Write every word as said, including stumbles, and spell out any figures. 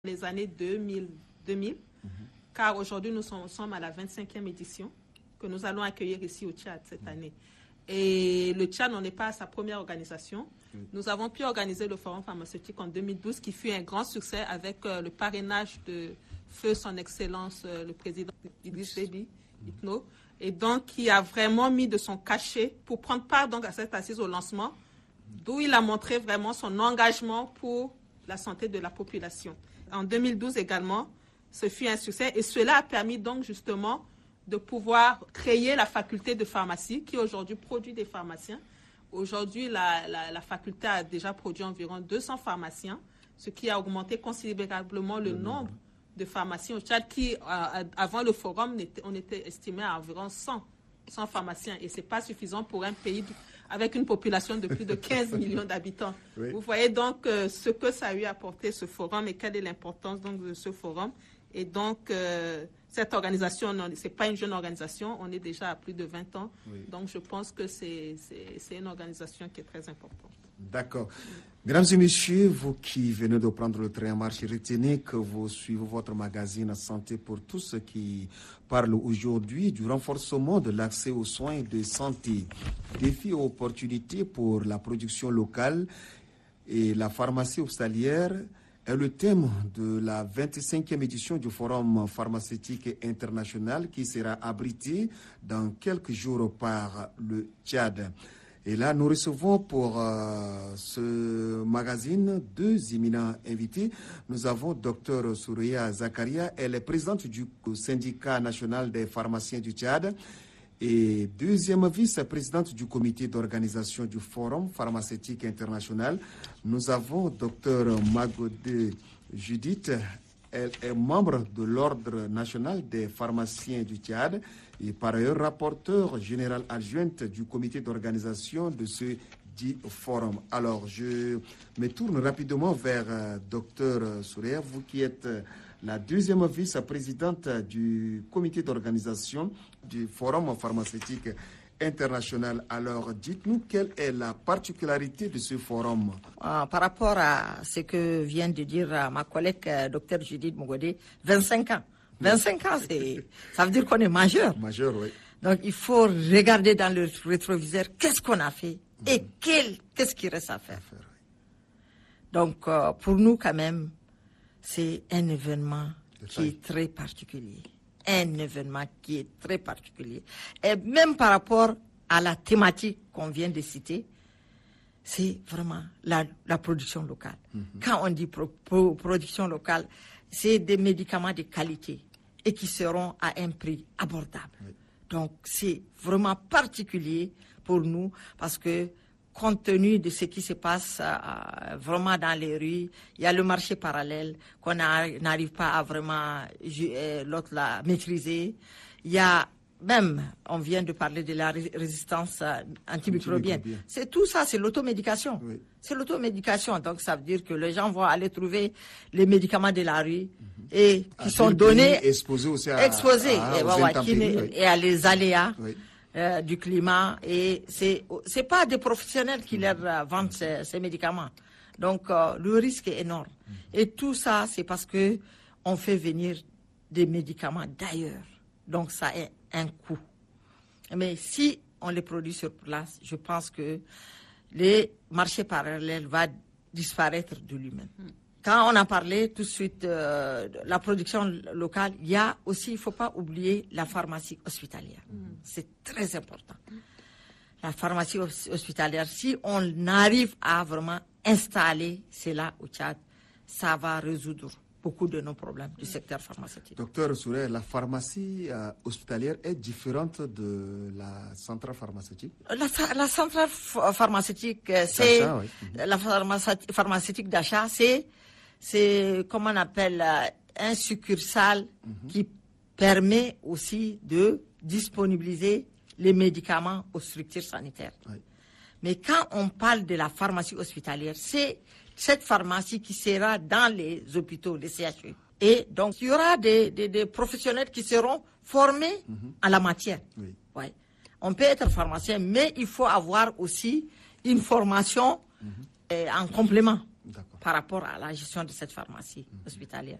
les années deux mille, deux mille mm-hmm. car aujourd'hui nous sommes, sommes à la vingt-cinquième édition que nous allons accueillir ici au Tchad cette mm-hmm. année. Et le Tchad n'en est pas à sa première organisation. Mm-hmm. Nous avons pu organiser le Forum pharmaceutique en deux mille douze qui fut un grand succès avec euh, le parrainage de Feu Son Excellence euh, le président Idriss Déby Itno mm-hmm. et donc qui a vraiment mis de son cachet pour prendre part donc à cette assise au lancement mm-hmm. d'où il a montré vraiment son engagement pour la santé de la population. En deux mille douze également, ce fut un succès et cela a permis donc justement de pouvoir créer la faculté de pharmacie qui aujourd'hui produit des pharmaciens. Aujourd'hui, la, la, la faculté a déjà produit environ deux cents pharmaciens, ce qui a augmenté considérablement le, le nombre, nombre de pharmaciens au Tchad qui, euh, avant le forum, on était estimé à environ cent, cent pharmaciens et ce n'est pas suffisant pour un pays de, avec une population de plus de quinze millions d'habitants. Oui. Vous voyez donc euh, ce que ça a eu apporté ce forum et quelle est l'importance donc de ce forum. Et donc, euh, cette organisation, ce n'est pas une jeune organisation, on est déjà à plus de vingt ans. Oui. Donc, je pense que c'est, c'est, c'est une organisation qui est très importante. D'accord. Mesdames et messieurs, vous qui venez de prendre le train en marche, retenez que vous suivez votre magazine Santé pour tous qui parle aujourd'hui du renforcement de l'accès aux soins de santé. Défis et opportunités pour la production locale et la pharmacie hospitalière est le thème de la vingt-cinquième édition du Forum pharmaceutique international qui sera abrité dans quelques jours par le Tchad. Et là, nous recevons pour euh, ce magazine deux éminents invités. Nous avons Dr Soureya Zakaria, elle est présidente du syndicat national des pharmaciens du Tchad et deuxième vice-présidente du comité d'organisation du Forum pharmaceutique international. Nous avons Dr Magode Judith, elle est membre de l'Ordre national des pharmaciens du Tchad et par ailleurs rapporteur général adjointe du comité d'organisation de ce dit forum. Alors, je me tourne rapidement vers euh, Dr Soureya, vous qui êtes euh, la deuxième vice-présidente du comité d'organisation du Forum pharmaceutique international. Alors, dites-nous quelle est la particularité de ce forum. Ah, par rapport à ce que vient de dire ma collègue euh, Dr Judith Mogode, vingt-cinq ans. vingt-cinq ans, c'est, ça veut dire qu'on est majeur. Majeur, oui. Donc, il faut regarder dans le rétroviseur qu'est-ce qu'on a fait mmh. et quel, qu'est-ce qui reste à faire. À faire oui. Donc, euh, pour nous, quand même, c'est un événement qui est très particulier. Un événement qui est très particulier. Et même par rapport à la thématique qu'on vient de citer, c'est vraiment la, la production locale. Mm-hmm. Quand on dit pro, pro, production locale, c'est des médicaments de qualité et qui seront à un prix abordable. Oui. Donc, c'est vraiment particulier pour nous parce que compte tenu de ce qui se passe euh, vraiment dans les rues, il y a le marché parallèle qu'on n'arrive pas à vraiment euh, l'autre la maîtriser. Il y a même, on vient de parler de la résistance euh, antimicrobienne. Antimicrobienne. C'est tout ça, c'est l'automédication. Oui. C'est l'automédication. Donc, ça veut dire que les gens vont aller trouver les médicaments de la rue mm-hmm. et qui à sont donnés, exposés aussi à, exposés à, à, et, ouais, qui, oui. et à les aléas. Oui. Euh, du climat et c'est c'est pas des professionnels qui leur euh, vendent ces, ces médicaments. Donc euh, le risque est énorme. Et tout ça c'est parce que on fait venir des médicaments d'ailleurs. Donc ça a un coût. Mais si on les produit sur place, je pense que les marchés parallèles vont disparaître de lui-même. Quand on a parlé tout de suite euh, de la production locale, il y a aussi, il ne faut pas oublier la pharmacie hospitalière. Mm. C'est très important. Mm. La pharmacie hospitalière, si on arrive à vraiment installer cela au Tchad, ça va résoudre beaucoup de nos problèmes du secteur pharmaceutique. Docteur Soureya, la pharmacie euh, hospitalière est différente de la centrale pharmaceutique? La, la centrale pharmaceutique, c'est... Oui. Mm-hmm. La pharmaceutique d'achat, c'est... C'est, comme on appelle, un succursale mm-hmm. qui permet aussi de disponibiliser les médicaments aux structures sanitaires. Oui. Mais quand on parle de la pharmacie hospitalière, c'est cette pharmacie qui sera dans les hôpitaux, les C H U. Et donc, il y aura des, des, des professionnels qui seront formés mm-hmm. à la matière. Oui. Ouais. On peut être pharmacien, mais il faut avoir aussi une formation mm-hmm. euh, en complément. par rapport à la gestion de cette pharmacie mmh. hospitalière.